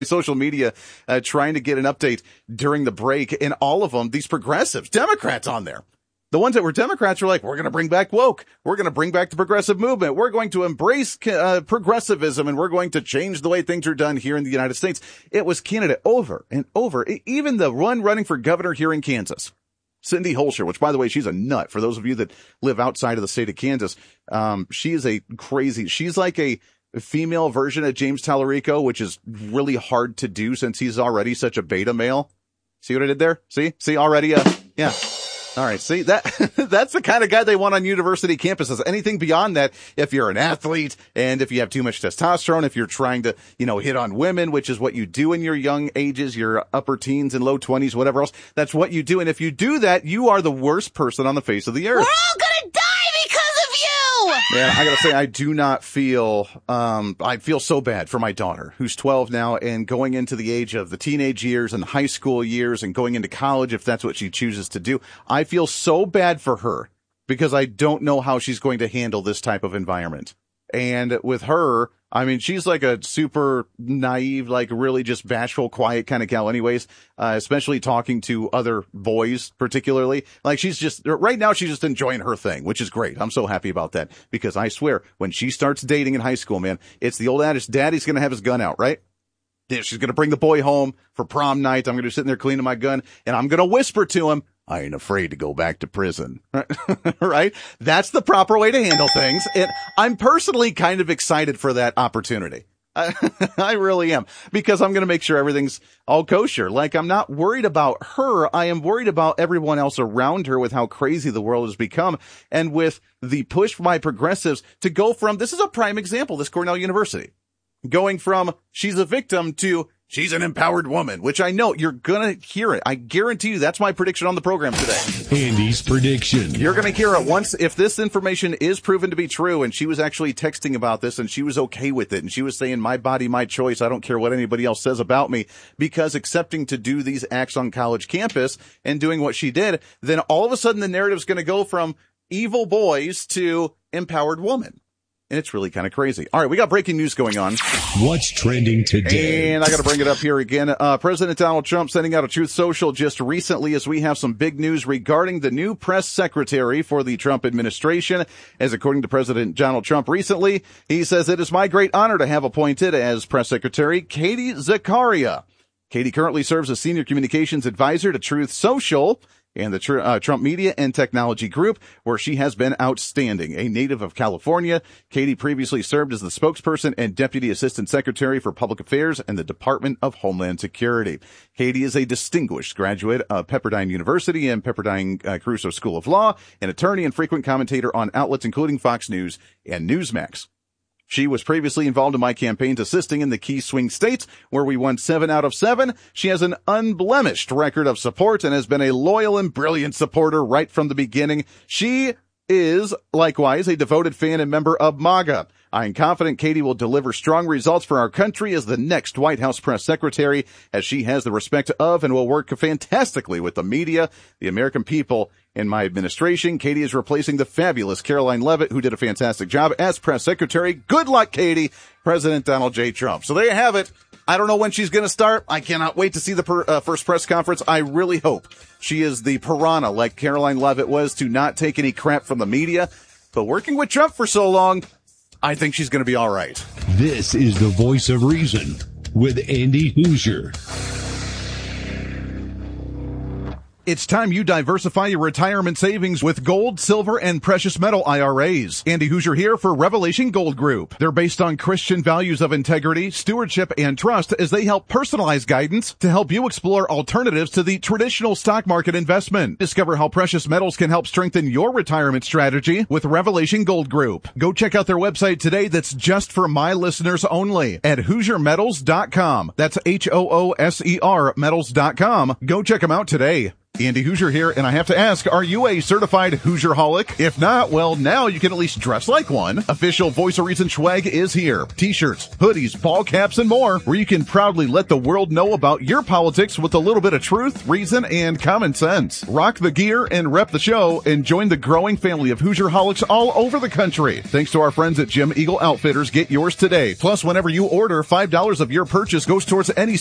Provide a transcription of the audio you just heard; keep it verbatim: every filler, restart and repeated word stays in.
social media uh, trying to get an update during the break, and all of them, these progressives, Democrats on there. The ones that were Democrats were like, we're going to bring back woke. We're going to bring back the progressive movement. We're going to embrace uh, progressivism, and we're going to change the way things are done here in the United States. It was candidate over and over. Even the one running for governor here in Kansas, Cindy Holscher, which, by the way, she's a nut. For those of you that live outside of the state of Kansas, um, she is a crazy, she's like a female version of James Tallarico, which is really hard to do since he's already such a beta male. See what I did there? See? See already? Uh, yeah. All right. See that, that's the kind of guy they want on university campuses. Anything beyond that, if you're an athlete and if you have too much testosterone, if you're trying to, you know, hit on women, which is what you do in your young ages, your upper teens and low twenties, whatever else, that's what you do. And if you do that, you are the worst person on the face of the earth. We're all gonna die because of you! Man, I gotta say, I do not feel, um, I feel so bad for my daughter, who's twelve now and going into the age of the teenage years and high school years and going into college, if that's what she chooses to do. I feel so bad for her because I don't know how she's going to handle this type of environment. And with her, I mean, she's like a super naive, like really just bashful, quiet kind of gal anyways, uh, especially talking to other boys particularly. Like she's just, right now she's just enjoying her thing, which is great. I'm so happy about that because I swear when she starts dating in high school, man, it's the old adage, daddy's going to have his gun out, right? Yeah, she's going to bring the boy home for prom night. I'm going to be sitting there cleaning my gun and I'm going to whisper to him, I ain't afraid to go back to prison, right? That's the proper way to handle things. And I'm personally kind of excited for that opportunity. I, I really am, because I'm going to make sure everything's all kosher. Like, I'm not worried about her. I am worried about everyone else around her with how crazy the world has become. And with the push by progressives to go from, this is a prime example, this Cornell University, going from she's a victim to she's an empowered woman, which I know you're going to hear it. I guarantee you that's my prediction on the program today. Andy's prediction. You're going to hear it once if this information is proven to be true, and she was actually texting about this and she was okay with it. And she was saying, my body, my choice. I don't care what anybody else says about me, because accepting to do these acts on college campus and doing what she did, then all of a sudden the narrative is going to go from evil boys to empowered woman. And it's really kind of crazy. All right, we got breaking news going on. What's trending today? And I got to bring it up here again. Uh, President Donald Trump sending out a Truth Social just recently as we have some big news regarding the new press secretary for the Trump administration. As according to President Donald Trump recently, he says, it is my great honor to have appointed as press secretary Katie Zakaria. Katie currently serves as senior communications advisor to Truth Social and the tr- uh, Trump Media and Technology Group, where she has been outstanding. A native of California, Katie previously served as the spokesperson and deputy assistant secretary for public affairs in the Department of Homeland Security. Katie is a distinguished graduate of Pepperdine University and Pepperdine uh, Caruso School of Law, an attorney and frequent commentator on outlets including Fox News and Newsmax. She was previously involved in my campaigns assisting in the key swing states where we won seven out of seven. She has an unblemished record of support and has been a loyal and brilliant supporter right from the beginning. She is likewise a devoted fan and member of MAGA. I am confident Katie will deliver strong results for our country as the next White House press secretary, as she has the respect of and will work fantastically with the media, the American people, in my administration. Katie is replacing the fabulous Caroline Leavitt, who did a fantastic job as press secretary. Good luck, Katie. President Donald J. Trump. So there you have it. I don't know when she's going to start. I cannot wait to see the per, uh, first press conference. I really hope she is the piranha like Caroline Leavitt was, to not take any crap from the media. But working with Trump for so long, I think she's going to be all right. This is the voice of reason with Andy Hoosier. It's time you diversify your retirement savings with gold, silver, and precious metal I R As. Andy Hoosier here for Revelation Gold Group. They're based on Christian values of integrity, stewardship, and trust as they help personalize guidance to help you explore alternatives to the traditional stock market investment. Discover how precious metals can help strengthen your retirement strategy with Revelation Gold Group. Go check out their website today that's just for my listeners only at Hoosier Metals dot com. That's H O O S E R metals dot com. Go check them out today. Andy Hoosier here, and I have to ask, are you a certified Hoosier-holic? If not, well, now you can at least dress like one. Official Voice of Reason swag is here. T-shirts, hoodies, ball caps, and more, where you can proudly let the world know about your politics with a little bit of truth, reason, and common sense. Rock the gear and rep the show, and join the growing family of Hoosier-holics all over the country. Thanks to our friends at Jim Eagle Outfitters, get yours today. Plus, whenever you order, five dollars of your purchase goes towards any